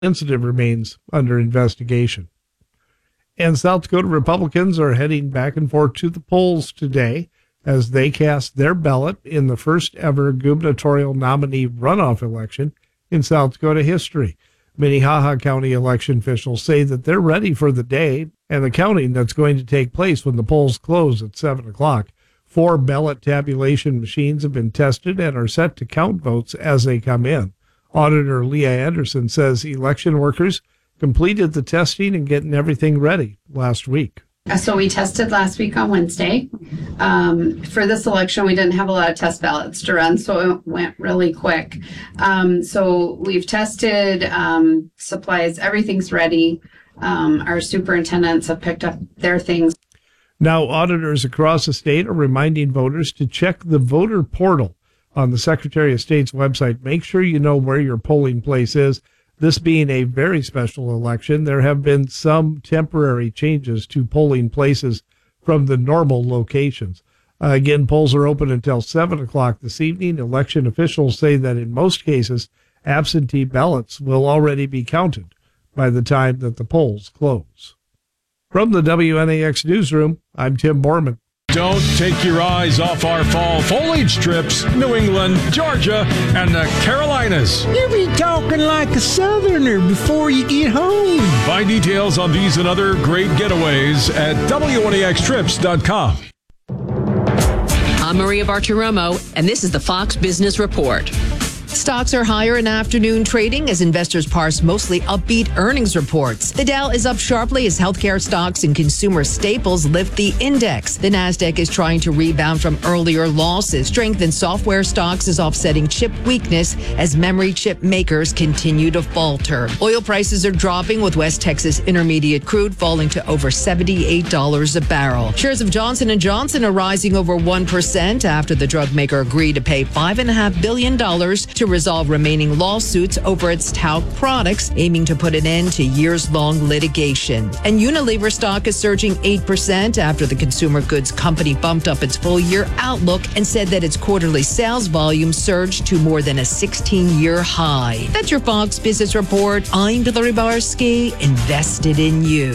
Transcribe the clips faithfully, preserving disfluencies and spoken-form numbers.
incident remains under investigation. And South Dakota Republicans are heading back and forth to the polls today as they cast their ballot in the first ever gubernatorial nominee runoff election in South Dakota history. Minnehaha County election officials say that they're ready for the day and the counting that's going to take place when the polls close at seven o'clock. Four ballot tabulation machines have been tested and are set to count votes as they come in. Auditor Leah Anderson says election workers completed the testing and getting everything ready last week. So we tested last week on Wednesday. Um, for this election, we didn't have a lot of test ballots to run, so it went really quick. Um, so we've tested um, supplies. Everything's ready. Um, our superintendents have picked up their things. Now, auditors across the state are reminding voters to check the voter portal on the Secretary of State's website. Make sure you know where your polling place is. This being a very special election, there have been some temporary changes to polling places from the normal locations. Uh, again, polls are open until seven o'clock this evening. Election officials say that in most cases, absentee ballots will already be counted by the time that the polls close. From the W N A X newsroom, I'm Tim Borman. Don't take your eyes off our fall foliage trips, New England, Georgia, and the Carolinas. You be talking like a southerner before you get home. Find details on these and other great getaways at W N A X trips dot com. I'm Maria Bartiromo, and this is the Fox Business Report. Stocks are higher in afternoon trading as investors parse mostly upbeat earnings reports. The Dow is up sharply as healthcare stocks and consumer staples lift the index. The Nasdaq is trying to rebound from earlier losses. Strength in software stocks is offsetting chip weakness as memory chip makers continue to falter. Oil prices are dropping with West Texas Intermediate crude falling to over seventy-eight dollars a barrel. Shares of Johnson and Johnson are rising over one percent after the drug maker agreed to pay five point five billion dollars to resolve remaining lawsuits over its talc products, aiming to put an end to years-long litigation. And Unilever stock is surging eight percent after the consumer goods company bumped up its full-year outlook and said that its quarterly sales volume surged to more than a sixteen-year high. That's your Fox Business Report. I'm Hillary Barsky, invested in you.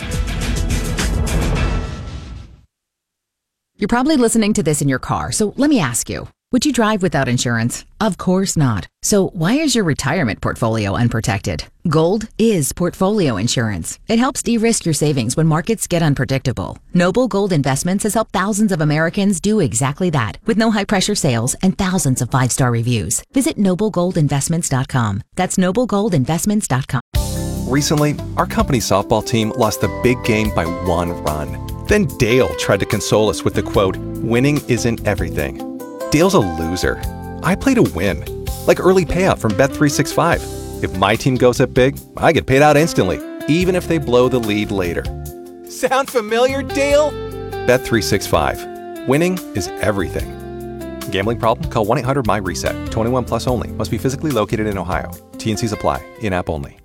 You're probably listening to this in your car, so let me ask you. Would you drive without insurance? Of course not. So why is your retirement portfolio unprotected? Gold is portfolio insurance. It helps de-risk your savings when markets get unpredictable. Noble Gold Investments has helped thousands of Americans do exactly that with no high-pressure sales and thousands of five-star reviews. Visit noble gold investments dot com. That's noble gold investments dot com. Recently, our company softball team lost the big game by one run. Then Dale tried to console us with the quote, "Winning isn't everything." Dale's a loser. I play to win. Like early payout from Bet three sixty-five. If my team goes up big, I get paid out instantly, even if they blow the lead later. Sound familiar, Dale? Bet three sixty-five. Winning is everything. Gambling problem? Call one eight hundred M Y RESET. twenty-one plus only. Must be physically located in Ohio. T and Cs apply. In-app only.